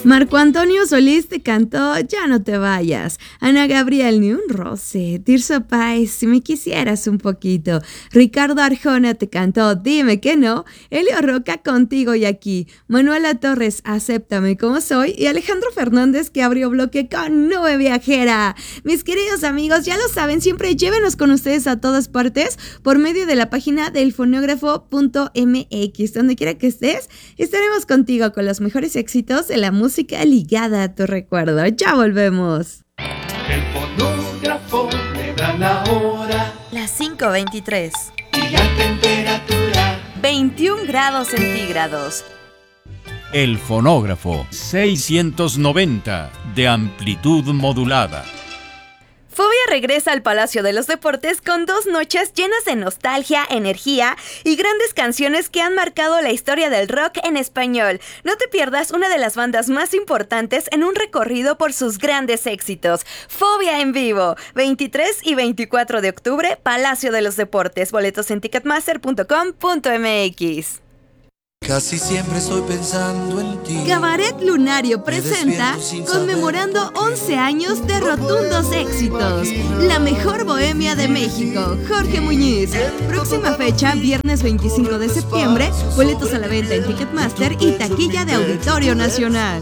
Marco Antonio Solís te cantó Ya no te vayas. Ana Gabriel, ni un roce. Tirso Páez, si me quisieras un poquito. Ricardo Arjona te cantó Dime que no. Elio Roca, Contigo y aquí. Manuela Torres, Acéptame como soy. Y Alejandro Fernández, que abrió bloque con Nube Viajera. Mis queridos amigos, ya lo saben, siempre llévenos con ustedes a todas partes por medio de la página del fonógrafo.mx. Donde quiera que estés, estaremos contigo con los mejores éxitos de la música ligada a tu recuerdo. Ya volvemos. El fonógrafo le da la hora. Las 5:23. Y la temperatura 21 grados centígrados. El fonógrafo 690 de amplitud modulada. Fobia regresa al Palacio de los Deportes con 2 noches llenas de nostalgia, energía y grandes canciones que han marcado la historia del rock en español. No te pierdas una de las bandas más importantes en un recorrido por sus grandes éxitos. Fobia en vivo, 23 y 24 de octubre, Palacio de los Deportes. Boletos en ticketmaster.com.mx. Casi siempre estoy pensando en ti. Cabaret Lunario presenta conmemorando 11 años de rotundos éxitos. La mejor bohemia de México, Jorge Muñiz. Próxima fecha, viernes 25 de septiembre. Boletos a la venta en Ticketmaster y taquilla de Auditorio Nacional.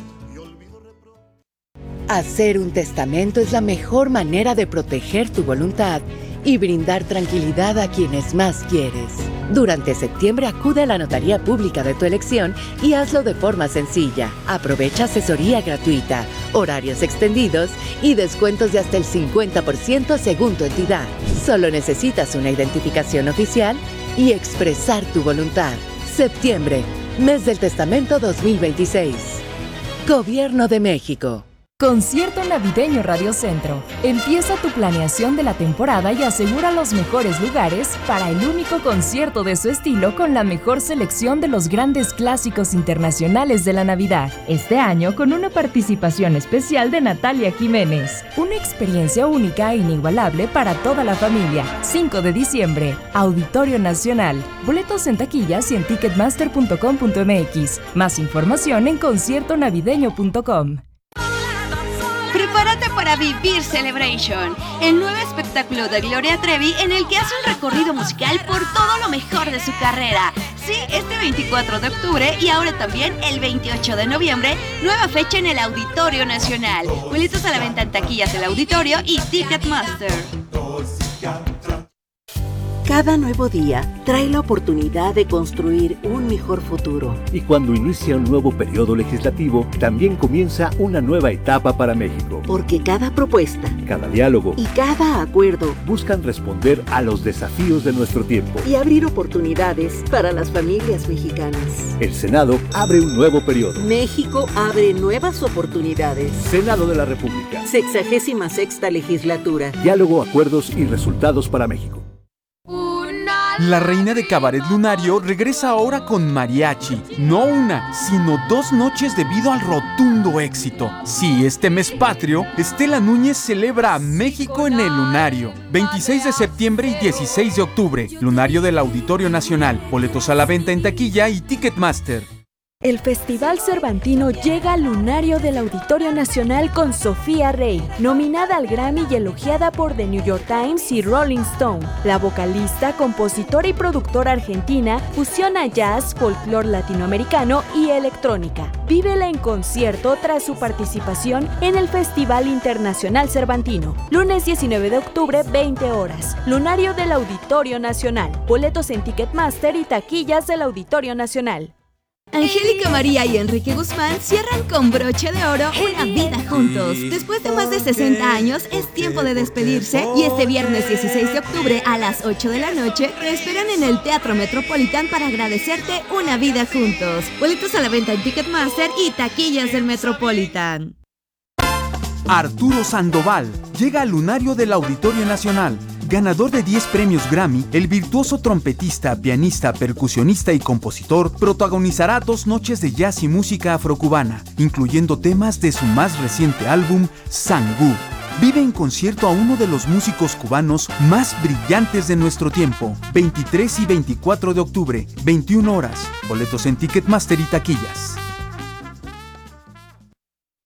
Hacer un testamento es la mejor manera de proteger tu voluntad y brindar tranquilidad a quienes más quieres. Durante septiembre acude a la notaría pública de tu elección y hazlo de forma sencilla. Aprovecha asesoría gratuita, horarios extendidos y descuentos de hasta el 50% según tu entidad. Solo necesitas una identificación oficial y expresar tu voluntad. Septiembre, mes del testamento 2026. Gobierno de México. Concierto Navideño Radio Centro. Empieza tu planeación de la temporada y asegura los mejores lugares para el único concierto de su estilo con la mejor selección de los grandes clásicos internacionales de la Navidad. Este año con una participación especial de Natalia Jiménez. Una experiencia única e inigualable para toda la familia. 5 de diciembre, Auditorio Nacional. Boletos en taquillas y en ticketmaster.com.mx. Más información en conciertonavideño.com. Prepárate para vivir Celebration, el nuevo espectáculo de Gloria Trevi en el que hace un recorrido musical por todo lo mejor de su carrera. Sí, este 24 de octubre y ahora también el 28 de noviembre, nueva fecha en el Auditorio Nacional. Boletos a la venta en taquillas del Auditorio y Ticketmaster. Cada nuevo día trae la oportunidad de construir un mejor futuro. Y cuando inicia un nuevo periodo legislativo, también comienza una nueva etapa para México. Porque cada propuesta, cada diálogo y cada acuerdo buscan responder a los desafíos de nuestro tiempo y abrir oportunidades para las familias mexicanas. El Senado abre un nuevo periodo. México abre nuevas oportunidades. Senado de la República. 66ª legislatura. Diálogo, acuerdos y resultados para México. La reina de Cabaret Lunario regresa ahora con mariachi. No una, sino 2 noches debido al rotundo éxito. Sí, este mes patrio, Estela Núñez celebra a México en el Lunario. 26 de septiembre y 16 de octubre. Lunario del Auditorio Nacional. Boletos a la venta en taquilla y Ticketmaster. El Festival Cervantino llega al Lunario del Auditorio Nacional con Sofía Rey, nominada al Grammy y elogiada por The New York Times y Rolling Stone. La vocalista, compositora y productora argentina fusiona jazz, folclore latinoamericano y electrónica. Vívela en concierto tras su participación en el Festival Internacional Cervantino. Lunes 19 de octubre, 20 horas. Lunario del Auditorio Nacional. Boletos en Ticketmaster y taquillas del Auditorio Nacional. Angélica María y Enrique Guzmán cierran con broche de oro una vida juntos. Después de más de 60 años, es tiempo de despedirse y este viernes 16 de octubre a las 8 de la noche te esperan en el Teatro Metropolitan para agradecerte una vida juntos. Boletos a la venta en Ticketmaster y taquillas del Metropolitan. Arturo Sandoval llega al Lunario del Auditorio Nacional. Ganador de 10 premios Grammy, el virtuoso trompetista, pianista, percusionista y compositor protagonizará 2 noches de jazz y música afrocubana, incluyendo temas de su más reciente álbum, Sangú. Vive en concierto a uno de los músicos cubanos más brillantes de nuestro tiempo. 23 y 24 de octubre, 21 horas. Boletos en Ticketmaster y taquillas.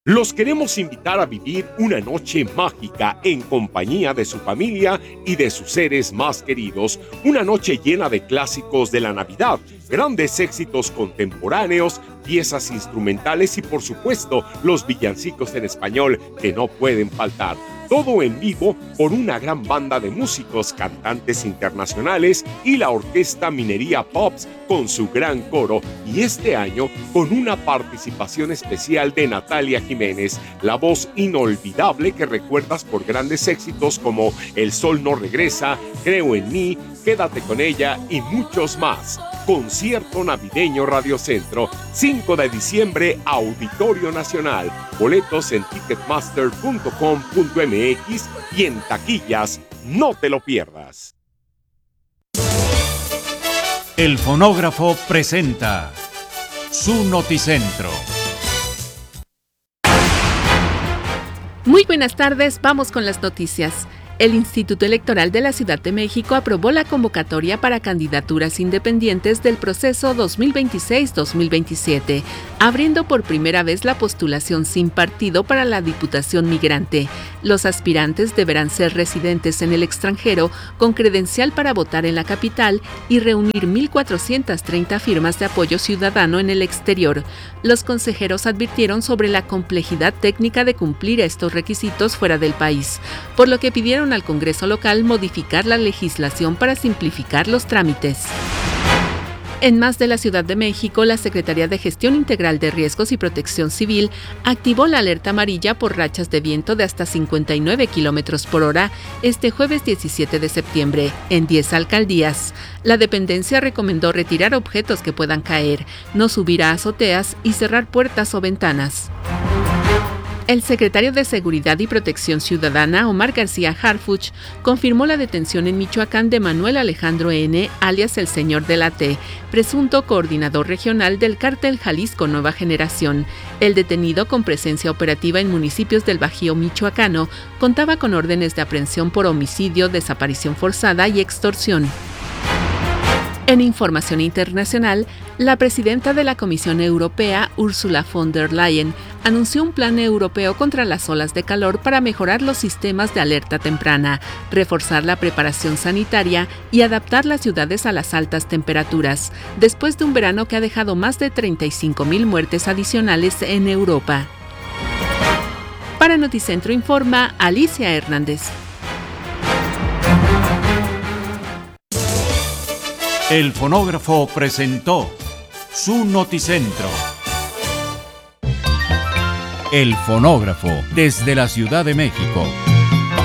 Los queremos invitar a vivir una noche mágica en compañía de su familia y de sus seres más queridos. Una noche llena de clásicos de la Navidad, grandes éxitos contemporáneos, piezas instrumentales y por supuesto los villancicos en español que no pueden faltar. Todo en vivo por una gran banda de músicos, cantantes internacionales y la orquesta Minería Pops con su gran coro. Y este año con una participación especial de Natalia Jiménez, la voz inolvidable que recuerdas por grandes éxitos como El Sol No Regresa, Creo en Mí, Quédate con Ella y muchos más. Concierto navideño Radio Centro, 5 de diciembre, Auditorio Nacional. Boletos en ticketmaster.com.mx y en taquillas. No te lo pierdas. El fonógrafo presenta su noticentro. Muy buenas tardes, vamos con las noticias. El Instituto Electoral de la Ciudad de México aprobó la convocatoria para candidaturas independientes del proceso 2026-2027, abriendo por primera vez la postulación sin partido para la Diputación Migrante. Los aspirantes deberán ser residentes en el extranjero con credencial para votar en la capital y reunir 1,430 firmas de apoyo ciudadano en el exterior. Los consejeros advirtieron sobre la complejidad técnica de cumplir estos requisitos fuera del país, por lo que pidieron al Congreso local modificar la legislación para simplificar los trámites. En más de la Ciudad de México, la Secretaría de Gestión Integral de Riesgos y Protección Civil activó la alerta amarilla por rachas de viento de hasta 59 kilómetros por hora este jueves 17 de septiembre en 10 alcaldías. La dependencia recomendó retirar objetos que puedan caer, no subir a azoteas y cerrar puertas o ventanas. El secretario de Seguridad y Protección Ciudadana, Omar García Harfuch, confirmó la detención en Michoacán de Manuel Alejandro N., alias el Señor de la T., presunto coordinador regional del cártel Jalisco Nueva Generación. El detenido, con presencia operativa en municipios del Bajío michoacano, contaba con órdenes de aprehensión por homicidio, desaparición forzada y extorsión. En información internacional, la presidenta de la Comisión Europea, Ursula von der Leyen, anunció un plan europeo contra las olas de calor para mejorar los sistemas de alerta temprana, reforzar la preparación sanitaria y adaptar las ciudades a las altas temperaturas, después de un verano que ha dejado más de 35,000 muertes adicionales en Europa. Para Noticentro informa Alicia Hernández. El fonógrafo presentó su noticentro. El fonógrafo desde la Ciudad de México.